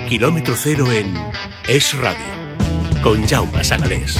Kilómetro Cero en Es Radio, con Jaume Sagalés.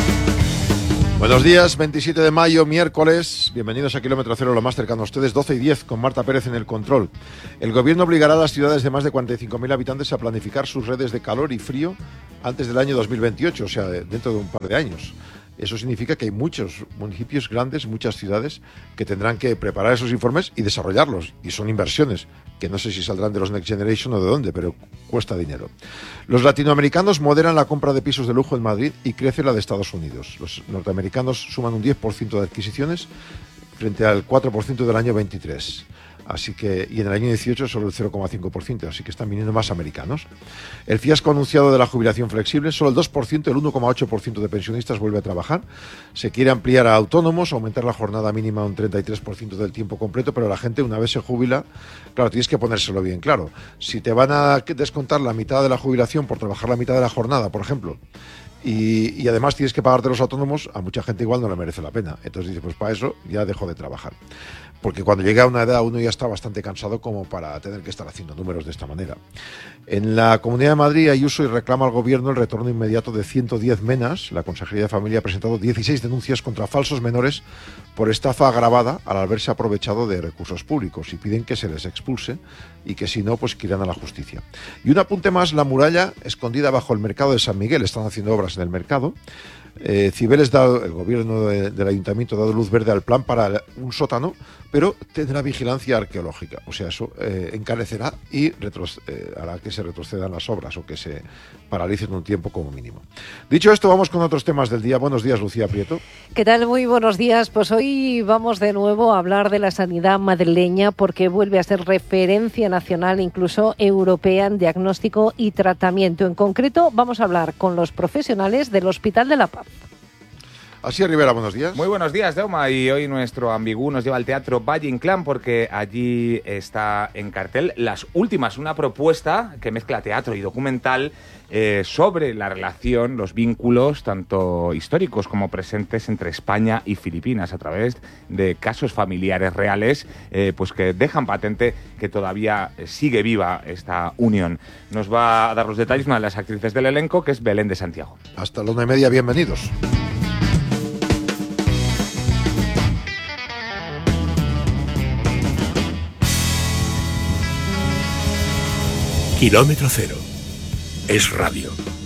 Buenos días, 27 de mayo, miércoles. Bienvenidos a Kilómetro Cero, lo más cercano a ustedes, 12:10, con Marta Pérez en el control. El gobierno obligará a las ciudades de más de 45.000 habitantes a planificar sus redes de calor y frío antes del año 2028, o sea, dentro de un par de años. Eso significa que hay muchos municipios grandes, muchas ciudades, que tendrán que preparar esos informes y desarrollarlos. Y son inversiones, que no sé si saldrán de los Next Generation o de dónde, pero cuesta dinero. Los latinoamericanos moderan la compra de pisos de lujo en Madrid y crece la de Estados Unidos. Los norteamericanos suman un 10% de adquisiciones frente al 4% del año 23. Así que, y en el año 18 solo el 0,5%, así que están viniendo más americanos. El fiasco anunciado de la jubilación flexible, solo el 2%, el 1,8% de pensionistas vuelve a trabajar. Se quiere ampliar a autónomos, aumentar la jornada mínima a un 33% del tiempo completo, pero la gente una vez se jubila, claro, tienes que ponérselo bien claro. Si te van a descontar la mitad de la jubilación por trabajar la mitad de la jornada, por ejemplo, y además tienes que pagarte los autónomos, a mucha gente igual no le merece la pena. Entonces dice, pues para eso ya dejo de trabajar. Porque cuando llega a una edad uno ya está bastante cansado como para tener que estar haciendo números de esta manera. En la Comunidad de Madrid, Ayuso reclama al gobierno el retorno inmediato de 110 menas. La Consejería de Familia ha presentado 16 denuncias contra falsos menores por estafa agravada al haberse aprovechado de recursos públicos y piden que se les expulse y que si no, pues que irán a la justicia. Y un apunte más, la muralla escondida bajo el mercado de San Miguel. Están haciendo obras en el mercado. Cibeles, el gobierno del ayuntamiento, ha dado luz verde al plan para un sótano, pero tendrá vigilancia arqueológica. O sea, eso encarecerá y hará que se retrocedan las obras o que se paralicen un tiempo como mínimo. Dicho esto, vamos con otros temas del día. Buenos días, Lucía Prieto. ¿Qué tal? Muy buenos días. Pues hoy vamos de nuevo a hablar de la sanidad madrileña porque vuelve a ser referencia nacional, incluso europea, en diagnóstico y tratamiento. En concreto, vamos a hablar con los profesionales del Hospital de la Paz. Asier Rivera, buenos días. Muy buenos días, Jaume, y hoy nuestro ambigú nos lleva al Teatro Valle Inclán porque allí está en cartel Las Últimas, una propuesta que mezcla teatro y documental sobre la relación, los vínculos, tanto históricos como presentes entre España y Filipinas a través de casos familiares reales, pues que dejan patente que todavía sigue viva esta unión. Nos va a dar los detalles una de las actrices del elenco, que es Belén de Santiago. Hasta la 1:30, bienvenidos. Kilómetro Cero. Es Radio.